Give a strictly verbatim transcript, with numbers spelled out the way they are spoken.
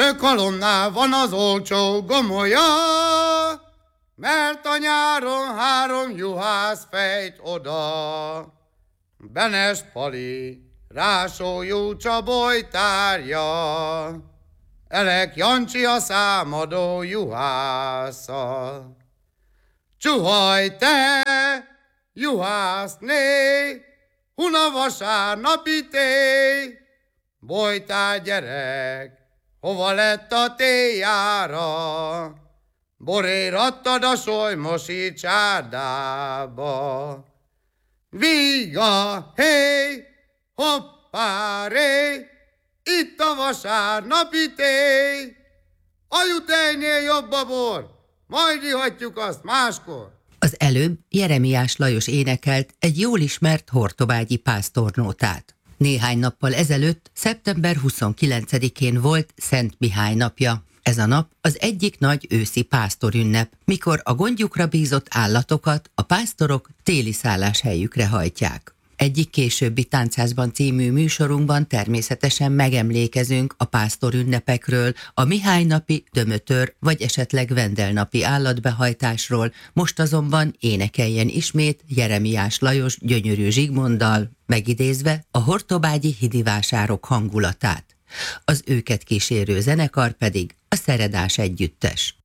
Kalomnál van az olcsó gomolya, mert a nyáron három juhász fejt oda. Benes Pali, Rásó Júcsa bojtárja, Elek Jancsi a számadó juhásza. Csuhaj te, juhászné, huna vasárnapi té, bojtár gyerek, hova lett a téjára? Boré adtad a solymosi csárdába. Víga, hé, hoppá, ré, itt a vasárnapi té. A jutejnél jobb a bor, majd ihatjuk azt máskor. Az előbb Jeremiás Lajos énekelt egy jól ismert hortobágyi pásztornótát. Néhány nappal ezelőtt, szeptember huszonkilencedikén volt Szent Mihály napja. Ez a nap az egyik nagy őszi pásztorünnep, mikor a gondjukra bízott állatokat a pásztorok téli szálláshelyükre hajtják. Egyik későbbi Táncházban című műsorunkban természetesen megemlékezünk a pásztorünnepekről, a Mihály-napi, Dömötör vagy esetleg Vendelnapi állatbehajtásról, most azonban énekeljen ismét Jeremiás Lajos Gyönyörű Zsigmonddal, megidézve a hortobágyi hidivásárok hangulatát. Az őket kísérő zenekar pedig a Szeredás Együttes.